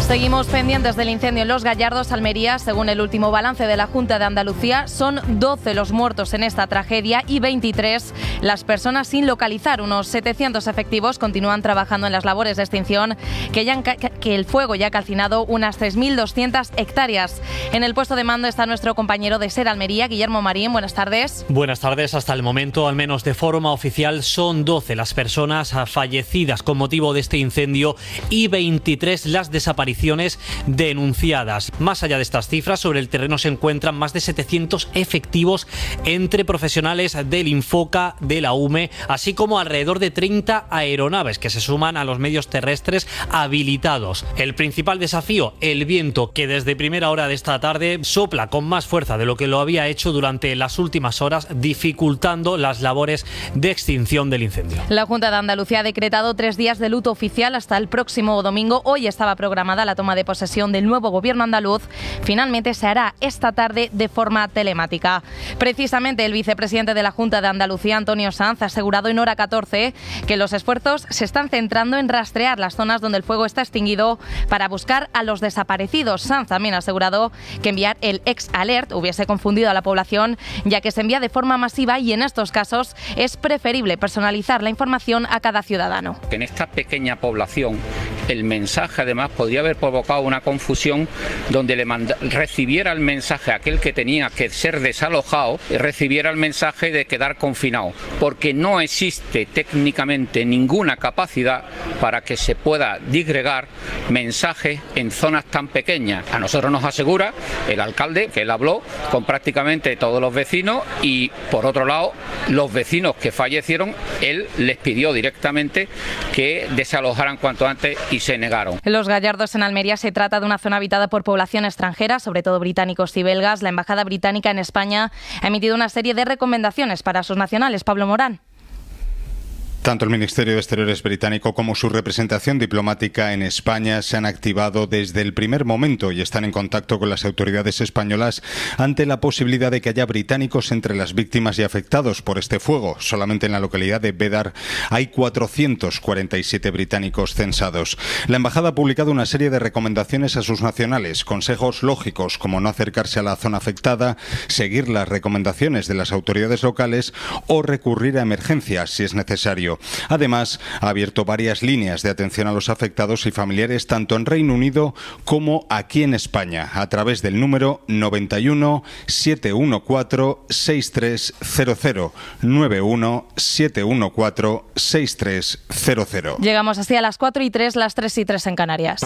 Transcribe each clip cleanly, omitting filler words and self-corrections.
Seguimos pendientes del incendio en Los Gallardos, Almería. Según el último balance de la Junta de Andalucía, son 12 los muertos en esta tragedia y 23 las personas sin localizar. Unos 700 efectivos continúan trabajando en las labores de extinción, que el fuego ya ha calcinado unas 3.200 hectáreas. En el puesto de mando está nuestro compañero de SER Almería, Guillermo Marín. Buenas tardes. Buenas tardes. Hasta el momento, al menos de forma oficial, son 12 las personas fallecidas con motivo de este incendio y 23 las desapariciones denunciadas. Más allá de estas cifras, sobre el terreno se encuentran más de 700 efectivos entre profesionales del Infoca, de la UME, así como alrededor de 30 aeronaves que se suman a los medios terrestres habilitados. El principal desafío, el viento, que desde primera hora de esta tarde sopla con más fuerza de lo que lo había hecho durante las últimas horas, dificultando las labores de extinción del incendio. La Junta de Andalucía ha decretado 3 días de luto oficial hasta el próximo domingo. Hoy estaba programada la toma de posesión del nuevo gobierno andaluz. Finalmente se hará esta tarde de forma telemática. Precisamente el vicepresidente de la Junta de Andalucía, Antonio Sanz, ha asegurado en Hora 14 que los esfuerzos se están centrando en rastrear las zonas donde el fuego está extinguido para buscar a los desaparecidos. Sanz también ha asegurado que enviar el ex-alert hubiese confundido a la población, ya que se envía de forma masiva y en estos casos es preferible personalizar la información a cada ciudadano. En esta pequeña población el mensaje además podría haber provocado una confusión donde recibiera el mensaje aquel que tenía que ser desalojado, recibiera el mensaje de quedar confinado, porque no existe técnicamente ninguna capacidad para que se pueda disgregar mensajes en zonas tan pequeñas. A nosotros nos asegura el alcalde que él habló con prácticamente todos los vecinos y por otro lado los vecinos que fallecieron, él les pidió directamente que desalojaran cuanto antes y se negaron. En Los Gallardos, en Almería, se trata de una zona habitada por población extranjera, sobre todo británicos y belgas. La Embajada Británica en España ha emitido una serie de recomendaciones para sus nacionales. Pablo Morán. Tanto el Ministerio de Exteriores británico como su representación diplomática en España se han activado desde el primer momento y están en contacto con las autoridades españolas ante la posibilidad de que haya británicos entre las víctimas y afectados por este fuego. Solamente en la localidad de Bédar hay 447 británicos censados. La embajada ha publicado una serie de recomendaciones a sus nacionales, consejos lógicos como no acercarse a la zona afectada, seguir las recomendaciones de las autoridades locales o recurrir a emergencias si es necesario. Además, ha abierto varias líneas de atención a los afectados y familiares tanto en Reino Unido como aquí en España a través del número 91 714 6300 91 714 6300. Llegamos así a las 4:03, las 3:03 en Canarias.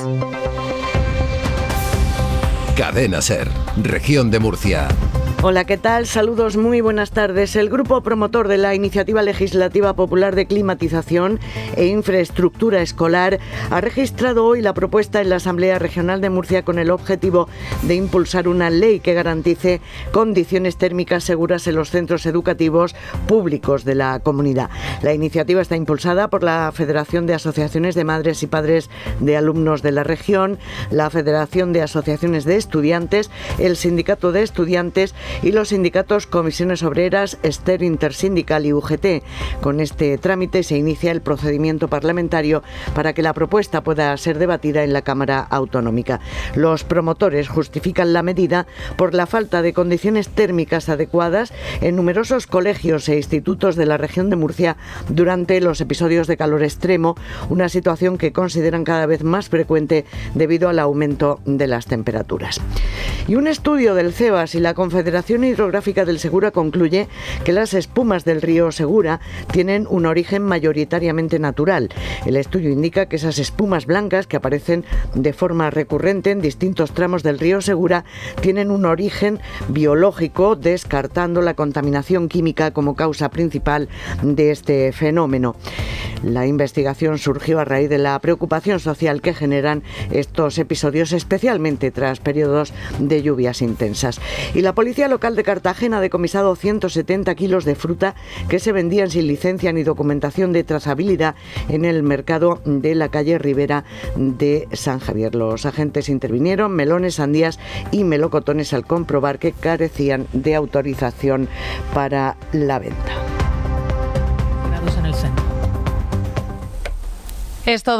Cadena SER, Región de Murcia. Hola, ¿qué tal? Saludos, muy buenas tardes. El grupo promotor de la Iniciativa Legislativa Popular de Climatización e Infraestructura Escolar ha registrado hoy la propuesta en la Asamblea Regional de Murcia con el objetivo de impulsar una ley que garantice condiciones térmicas seguras en los centros educativos públicos de la comunidad. La iniciativa está impulsada por la Federación de Asociaciones de Madres y Padres de Alumnos de la región, la Federación de Asociaciones de Estudiantes, el Sindicato de Estudiantes y los sindicatos Comisiones Obreras, Ester Intersindical y UGT. Con este trámite se inicia el procedimiento parlamentario para que la propuesta pueda ser debatida en la Cámara Autonómica. Los promotores justifican la medida por la falta de condiciones térmicas adecuadas en numerosos colegios e institutos de la región de Murcia durante los episodios de calor extremo, una situación que consideran cada vez más frecuente debido al aumento de las temperaturas. Y un estudio del CEBAS y la Confederación Hidrográfica del Segura concluye que las espumas del río Segura tienen un origen mayoritariamente natural. El estudio indica que esas espumas blancas que aparecen de forma recurrente en distintos tramos del río Segura tienen un origen biológico, descartando la contaminación química como causa principal de este fenómeno. La investigación surgió a raíz de la preocupación social que generan estos episodios, especialmente tras periodos de lluvias intensas. Y la Policía Local de Cartagena ha decomisado 170 kilos de fruta que se vendían sin licencia ni documentación de trazabilidad en el mercado de la calle Ribera de San Javier. Los agentes intervinieron melones, sandías y melocotones al comprobar que carecían de autorización para la venta. Es todo.